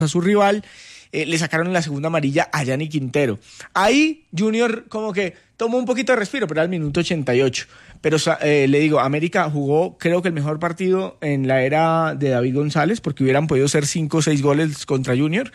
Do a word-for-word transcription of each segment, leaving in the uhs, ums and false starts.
a su rival, eh, le sacaron la segunda amarilla a Yanni Quintero. Ahí Junior como que tomó un poquito de respiro, pero al minuto ochenta y ocho. Pero eh, le digo, América jugó creo que el mejor partido en la era de David González, porque hubieran podido ser cinco o seis goles contra Junior.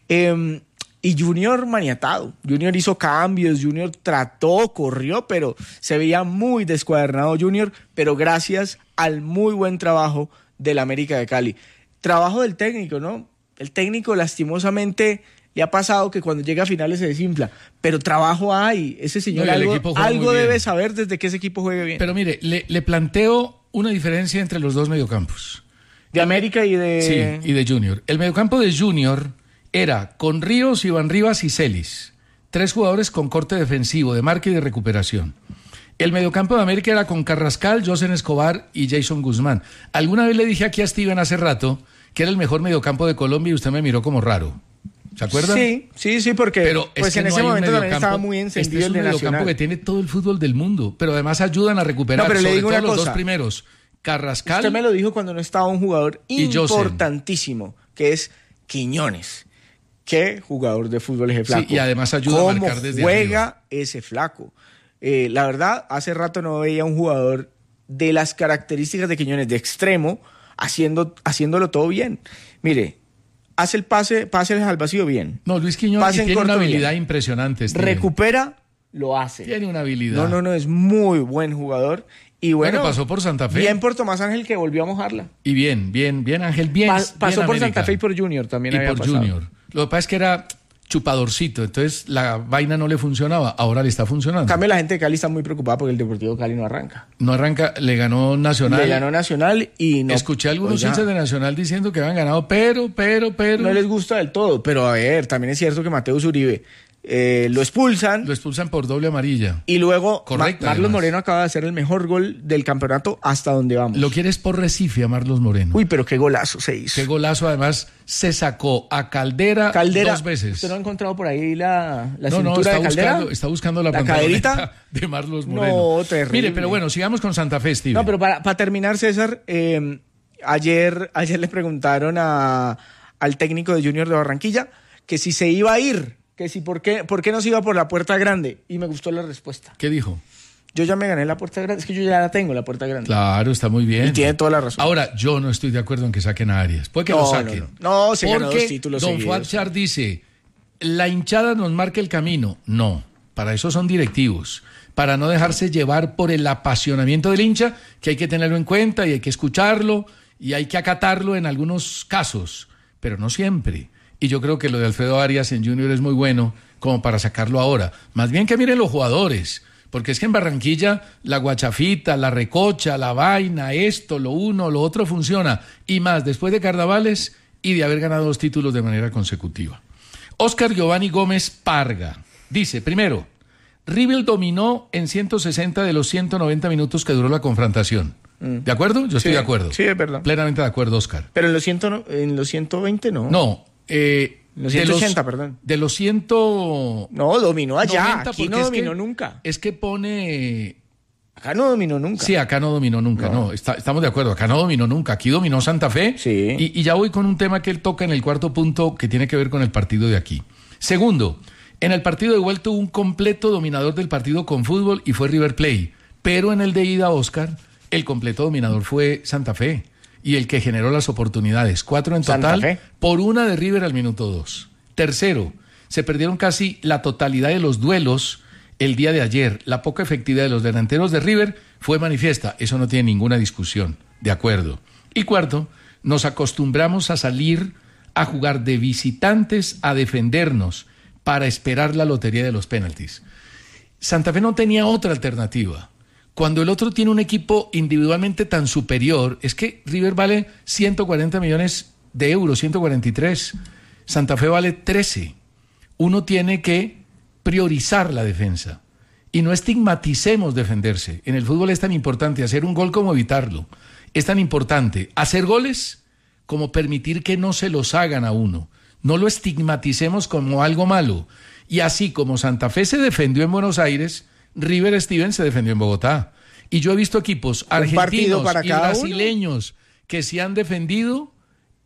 Eh, y Junior maniatado, Junior hizo cambios, Junior trató, corrió, pero se veía muy descuadernado Junior, pero gracias al muy buen trabajo del América de Cali. Trabajo del técnico, ¿no? El técnico lastimosamente le ha pasado que cuando llega a finales se desinfla, pero trabajo hay. Ese señor no, algo, algo debe saber desde que ese equipo juegue bien. Pero mire, le, le planteo una diferencia entre los dos mediocampos. De América y de... Sí, y de Junior. El mediocampo de Junior era con Ríos, Iván Rivas y Celis. Tres jugadores con corte defensivo, de marca y de recuperación. El mediocampo de América era con Carrascal, Josen Escobar y Jason Guzmán. Alguna vez le dije aquí a Steven hace rato que era el mejor mediocampo de Colombia y usted me miró como raro. ¿Se acuerdan? Sí, sí, sí, porque pero pues en no ese momento también estaba muy encendido este es un el de mediocampo Nacional. Que tiene todo el fútbol del mundo, pero además ayudan a recuperar, no, pero le sobre digo todo una los cosa. dos primeros, Carrascal. Usted me lo dijo cuando no estaba un jugador y importantísimo, que es Quiñones. ¿Qué jugador de fútbol es ese flaco? Sí, y además ayuda ¿Cómo a marcar desde juega arriba? Ese flaco? Eh, la verdad, hace rato no veía un jugador de las características de Quiñones, de extremo, haciendo, haciéndolo todo bien. Mire, hace el pase, pase al vacío bien. No, Luis Quiñones tiene una habilidad bien. impresionante. Steven. Recupera, lo hace. Tiene una habilidad. No, no, no, es muy buen jugador. Y bueno, bueno, pasó por Santa Fe. Bien por Tomás Ángel, que volvió a mojarla. Y bien, bien, bien Ángel, bien. Pa- bien pasó por América. Santa Fe y por Junior también y había por pasado. Junior. Lo que pasa es que era chupadorcito, entonces la vaina no le funcionaba, ahora le está funcionando. En cambio, la gente de Cali está muy preocupada porque el Deportivo Cali no arranca. No arranca, le ganó Nacional. Le ganó Nacional y no... Escuché a algunos Oiga, hinchas de Nacional diciendo que habían ganado, pero, pero, pero... no les gusta del todo, pero a ver, también es cierto que Mateus Uribe eh, lo expulsan. Lo expulsan por doble amarilla. Y luego Correcto, Ma- Marlos además. Moreno acaba de hacer el mejor gol del campeonato hasta donde vamos. Lo quieres por Recife a Marlos Moreno. Uy, pero qué golazo se hizo. Qué golazo, además, se sacó a Caldera, Caldera, dos veces. ¿Usted no ha encontrado por ahí la, la no, no, cintura está de Caldera? buscando, está buscando la, ¿La pantaloneta caderita? de Marlos Moreno. No, terrible. Mire, pero bueno, sigamos con Santa Fe, Steve. No, pero para, para terminar, César, eh, ayer, ayer le preguntaron a, al técnico de Junior de Barranquilla que si se iba a ir, que si por qué, por qué no se iba por la puerta grande, y me gustó la respuesta. ¿Qué dijo? Yo ya me gané la puerta grande, es que yo ya la tengo, la puerta grande. Claro, está muy bien. Y tiene toda la razón. Ahora, yo no estoy de acuerdo en que saquen a Arias. Puede que No, lo saquen. no, no. No, se ganó Porque dos títulos Don seguidos. Fuad Char dice, la hinchada nos marca el camino. No, para eso son directivos. Para no dejarse llevar por el apasionamiento del hincha, que hay que tenerlo en cuenta y hay que escucharlo y hay que acatarlo en algunos casos, pero no siempre. Y yo creo que lo de Alfredo Arias en Junior es muy bueno como para sacarlo ahora. Más bien que miren los jugadores, porque es que en Barranquilla la guachafita, la recocha, la vaina, esto, lo uno, lo otro funciona. Y más, después de carnavales y de haber ganado dos títulos de manera consecutiva. Oscar Giovanni Gómez Parga dice, primero, River dominó en ciento sesenta de los ciento noventa minutos que duró la confrontación. ¿De acuerdo? Yo estoy Sí, de acuerdo. sí, es verdad. Plenamente de acuerdo, Oscar. Pero en los, ciento, no- en los ciento veinte no. No, eh, Los de ciento ochenta, perdón. De los ciento... No, dominó allá, noventa, aquí porque no es que- dominó nunca. Es que pone... Acá no dominó nunca. Sí, acá no dominó nunca, no, No. está- estamos de acuerdo, acá no dominó nunca, aquí dominó Santa Fe. Sí. Y, y ya voy con un tema que él toca en el cuarto punto que tiene que ver con el partido de aquí. Segundo, en el partido de vuelta hubo un completo dominador del partido con fútbol y fue River Plate, pero en el de ida, Oscar, el completo dominador fue Santa Fe y el que generó las oportunidades, cuatro en Santa total, Fe. por una de River al minuto dos. Tercero, se perdieron casi la totalidad de los duelos el día de ayer. La poca efectividad de los delanteros de River fue manifiesta. Eso no tiene ninguna discusión. De acuerdo. Y cuarto, nos acostumbramos a salir a jugar de visitantes a defendernos para esperar la lotería de los penaltis. Santa Fe no tenía otra alternativa. Cuando el otro tiene un equipo individualmente tan superior, es que River vale ciento cuarenta millones de euros, ciento cuarenta y tres. Santa Fe vale trece. Uno tiene que priorizar la defensa y no estigmaticemos defenderse. En el fútbol es tan importante hacer un gol como evitarlo. Es tan importante hacer goles como permitir que no se los hagan a uno. No lo estigmaticemos como algo malo. Y así como Santa Fe se defendió en Buenos Aires, River Steven se defendió en Bogotá. Y yo he visto equipos partido argentinos para y cada uno. brasileños que se han defendido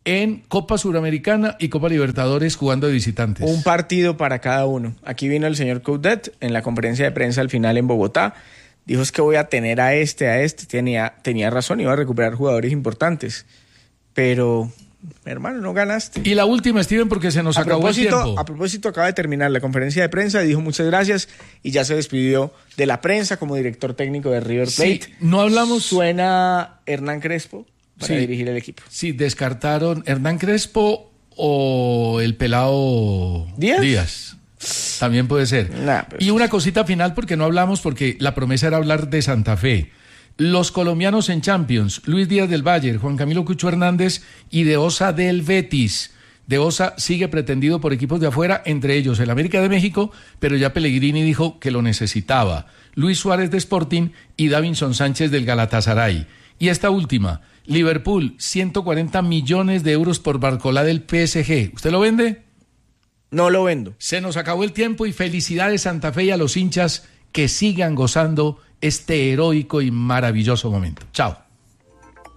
en Copa Suramericana y Copa Libertadores jugando de visitantes. Un partido para cada uno. Aquí vino el señor Coudet en la conferencia de prensa al final en Bogotá. Dijo es que voy a tener a este, a este. Tenía, tenía razón, iba a recuperar jugadores importantes. Pero, hermano, no ganaste. Y la última, Steven, porque se nos a acabó el tiempo. A propósito, acaba de terminar la conferencia de prensa y dijo muchas gracias y ya se despidió de la prensa como director técnico de River Plate. Sí, no hablamos... Suena Hernán Crespo para sí, dirigir el equipo. Sí, descartaron Hernán Crespo o el pelado Díaz. Díaz. También puede ser. Nah, pero... Y una cosita final porque no hablamos, porque la promesa era hablar de Santa Fe. Los colombianos en Champions, Luis Díaz del Valle, Juan Camilo Cucho Hernández y De Osa del Betis. De Osa sigue pretendido por equipos de afuera, entre ellos el América de México, pero ya Pellegrini dijo que lo necesitaba. Luis Suárez de Sporting y Davinson Sánchez del Galatasaray. Y esta última, Liverpool, ciento cuarenta millones de euros por Barcolá del P S G. ¿Usted lo vende? No lo vendo. Se nos acabó el tiempo y felicidades Santa Fe y a los hinchas que sigan gozando este heroico y maravilloso momento. Chao.